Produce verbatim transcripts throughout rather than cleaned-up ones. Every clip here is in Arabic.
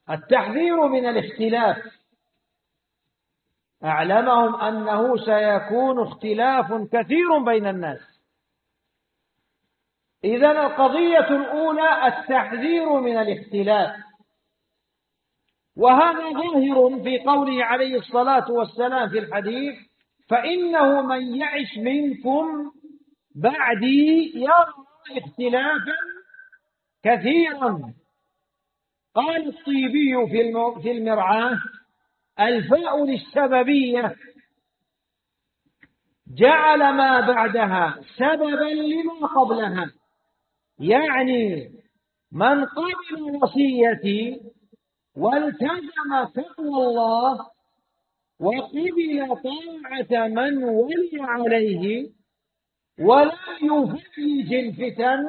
التحذير من الاختلاف، أعلمهم أنه سيكون اختلاف كثير بين الناس. إذن القضية الأولى التحذير من الاختلاف، وهذا ظاهر في قوله عليه الصلاة والسلام في الحديث: فإنه من يعش منكم بعدي يرى اختلافا كثيرا. قال الطيبي في المرعاة: الفاء للسببية، جعل ما بعدها سببا لما قبلها، يعني من قبل وصيتي والتزم تقوى الله وقبل طاعة من ولي عليه ولم يفرج الفتن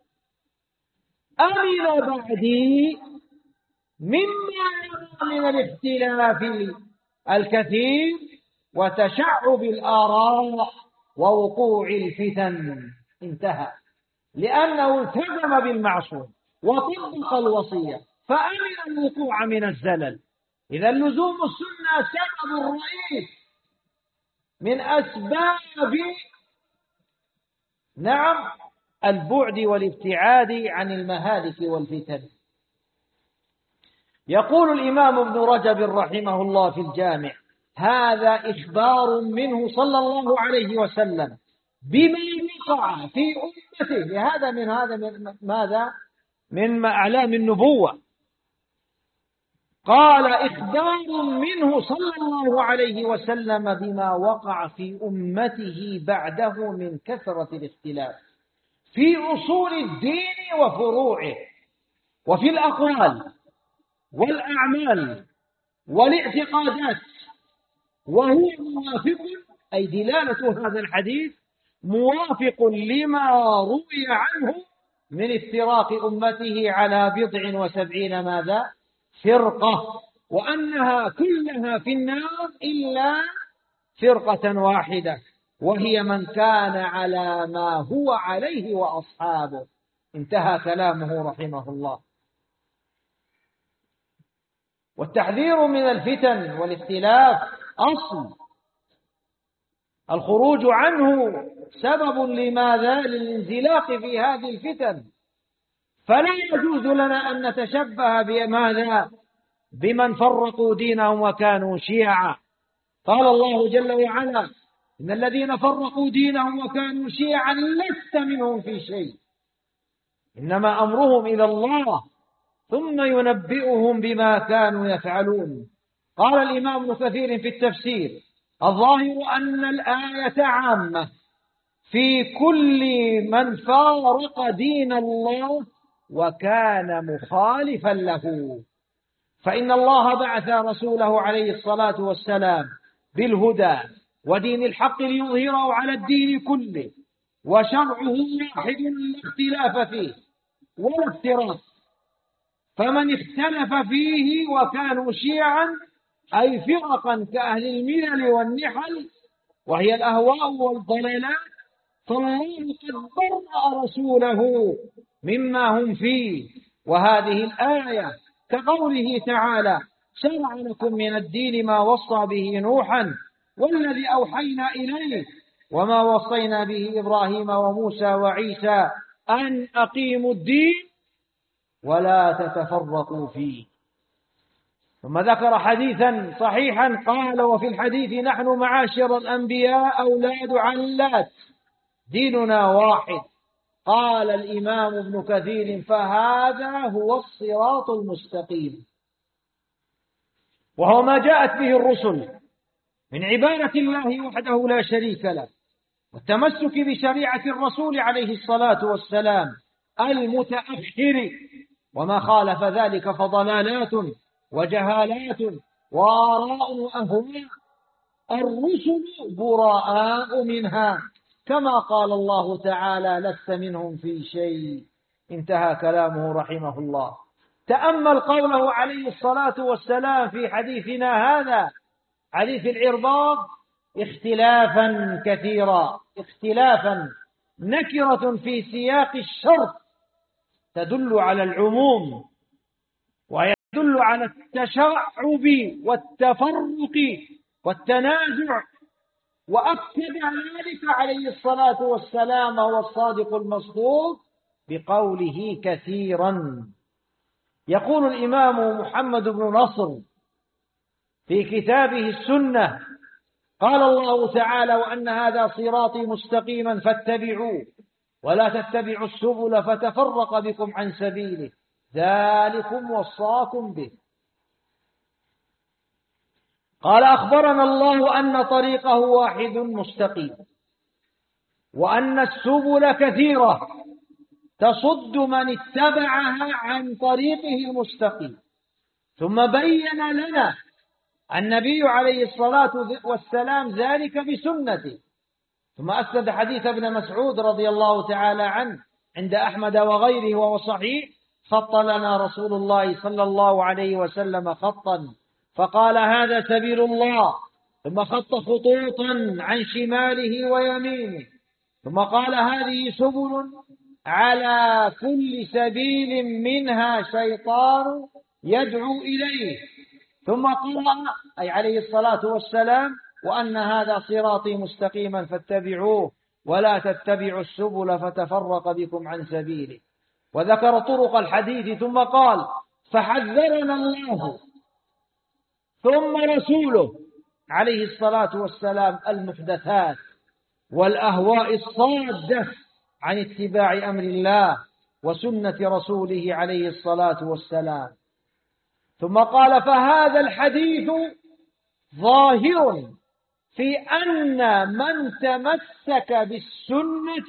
أمن بعدي مما يرى من الاختلاف الكثير وتشعب الآراء ووقوع الفتن. انتهى. لأنه التزم بالمعصوم وطبق الوصية فأمن الوقوع من الزلل. إذا لزوم السنة سبب الرئيس من أسباب نعم البعد والابتعاد عن المهالك والفتن. يقول الإمام ابن رجب رحمه الله في الجامع: هذا إخبار منه صلى الله عليه وسلم بما وقع في أمته. هذا من هذا من ماذا؟ من أعلام النبوة. قال: إخبار منه صلى الله عليه وسلم بما وقع في أمته بعده من كثرة الاختلاف في أصول الدين وفروعه، وفي الأقوال والأعمال والاعتقادات، وهو موافق، أي دلالة هذا الحديث موافق لما روي عنه من افتراق أمته على بضع وسبعين ماذا؟ فرقة، وأنها كلها في النار إلا فرقة واحدة وهي من كان على ما هو عليه وأصحابه. انتهى كلامه رحمه الله. والتحذير من الفتن والاختلاف أصل، الخروج عنه سبب لماذا؟ للانزلاق في هذه الفتن. فلا يجوز لنا أن نتشبه بماذا؟ بمن فرقوا دينهم وكانوا شيعا. قال الله جل وعلا: إن الذين فرقوا دينهم وكانوا شيعا لست منهم في شيء إنما أمرهم إلى الله ثم ينبئهم بما كانوا يفعلون. قال الإمام ابن كثير في التفسير: الظاهر أن الآية عامة في كل من فارق دين الله وكان مخالفا له، فإن الله بعث رسوله عليه الصلاة والسلام بالهدى ودين الحق ليظهره على الدين كله، وشرعه واحد لا اختلاف فيه ولا افتراق. فمن اختلف فيه وكانوا شيعا أي فرقا كأهل الملل والنحل وهي الأهواء والضلالات، فالله قد برأ رسوله مما هم فيه. وهذه الآية كقوله تعالى: شرع لكم من الدين ما وصى به نوحا والذي أوحينا إليك وما وصينا به إبراهيم وموسى وعيسى أن أقيموا الدين ولا تتفرقوا فيه. ثم ذكر حديثا صحيحا قال: وفي الحديث: نحن معاشر الأنبياء أولاد علات ديننا واحد. قال الإمام ابن كثير: فهذا هو الصراط المستقيم، وهو ما جاءت به الرسل من عبادة الله وحده لا شريك له والتمسك بشريعة الرسول عليه الصلاة والسلام المتأخر، وما خالف ذلك فضلالات وجهالات وآراء وأهواء الرسل براء منها، كما قال الله تعالى: لست منهم في شيء. انتهى كلامه رحمه الله. تأمل قوله عليه الصلاة والسلام في حديثنا هذا، حديث العرباض: اختلافا كثيرا. اختلافا نكرة في سياق الشرط تدل على العموم، وهي يدل على التشعب والتفرق والتنازع، وأكد ذلك عليه الصلاة والسلام هو الصادق المصدوق بقوله كثيرا. يقول الإمام محمد بن نصر في كتابه السنة: قال الله تعالى: وأن هذا صراطي مستقيما فاتبعوه ولا تتبعوا السبل فتفرق بكم عن سبيله ذلكم وصاكم به. قال: أخبرنا الله أن طريقه واحد مستقيم، وأن السبل كثيرة تصد من اتبعها عن طريقه المستقيم. ثم بين لنا النبي عليه الصلاة والسلام ذلك بسنته. ثم أسند حديث ابن مسعود رضي الله تعالى عنه عند أحمد وغيره وهو صحيح: خط لنا رسول الله صلى الله عليه وسلم خطا فقال: هذا سبيل الله، ثم خط خطوطا عن شماله ويمينه، ثم قال: هذه سبل على كل سبيل منها شيطان يدعو إليه. ثم قرأ أي عليه الصلاة والسلام: وأن هذا صراطي مستقيما فاتبعوه ولا تتبعوا السبل فتفرق بكم عن سبيله. وذكر طرق الحديث ثم قال: فحذرنا الله ثم رسوله عليه الصلاة والسلام المحدثات والأهواء الصادة عن اتباع أمر الله وسنة رسوله عليه الصلاة والسلام. ثم قال: فهذا الحديث ظاهر في أن من تمسك بالسنة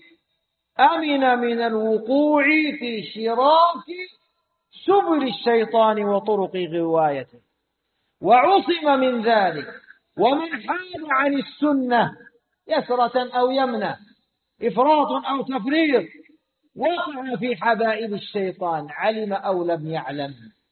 أمن من الوقوع في شراك سبل الشيطان وطرق غوايته، وعصم من ذلك. ومن حاد عن السنة يسرة أو يمنة، إفراط أو تفريط، وقع في حبائل الشيطان علم أو لم يعلم،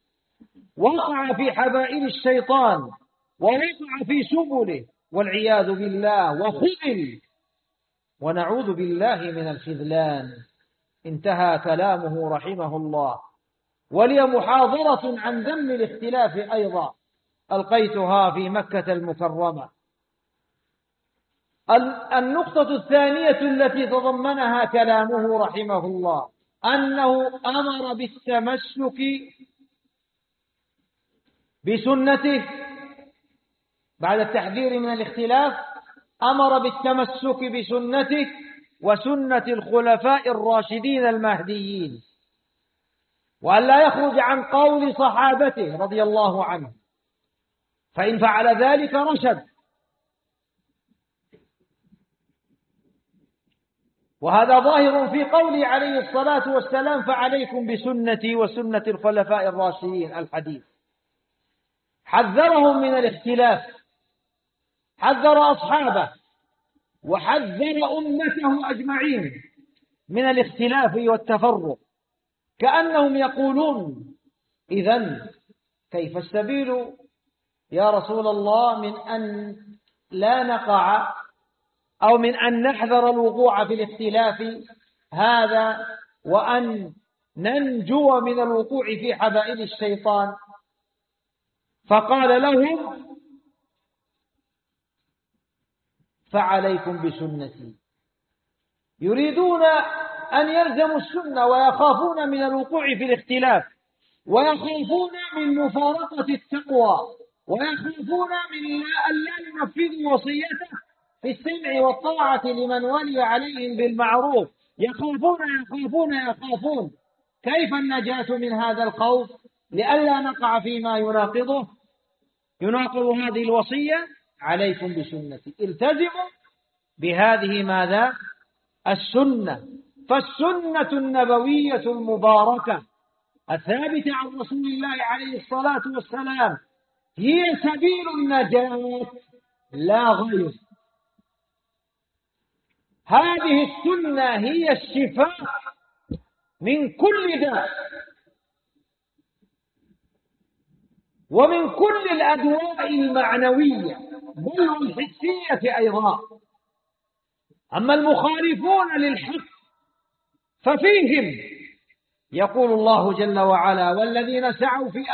وقع في حبائل الشيطان ووقع في سبله والعياذ بالله، وخذل، ونعوذ بالله من الخذلان. انتهى كلامه رحمه الله. ولي محاضرة عن ذم الاختلاف أيضا ألقيتها في مكة المكرمة. النقطة الثانية التي تضمنها كلامه رحمه الله أنه أمر بالتمسك بسنته بعد التحذير من الاختلاف، أمر بالتمسك بسنته وسنة الخلفاء الراشدين المهديين، وأن لا يخرج عن قول صحابته رضي الله عنه، فإن فعل ذلك رشد. وهذا ظاهر في قوله عليه الصلاة والسلام: فعليكم بسنتي وسنة الخلفاء الراشدين، الحديث. حذرهم من الاختلاف، حذر أصحابه وحذر أمته أجمعين من الاختلاف والتفرق، كأنهم يقولون: إذن كيف السبيل يا رسول الله من أن لا نقع أو من أن نحذر الوقوع في الاختلاف هذا وأن ننجو من الوقوع في حبائل الشيطان؟ فقال لهم: فعليكم بسنتي. يريدون أن يلزموا السنة ويخافون من الوقوع في الاختلاف، ويخافون من مفارقة التقوى، ويخافون من أن لا ينفذوا وصيته في السمع والطاعة لمن ولي عليهم بالمعروف. يخافون يخافون يخافون. كيف النجاة من هذا الخوف لئلا نقع فيما يناقضه يناقض هذه الوصية؟ عليكم بسنتي. التزموا بهذه ماذا؟ السنة. فالسنة النبوية المباركة الثابتة عن رسول الله عليه الصلاة والسلام هي سبيل النجاة لا غير. هذه السنة هي الشفاء من كل داء ومن كل الأدواء المعنوية بل والحسية أيضا. أما المخالفون للحق ففيهم يقول الله جل وعلا: والذين سعوا في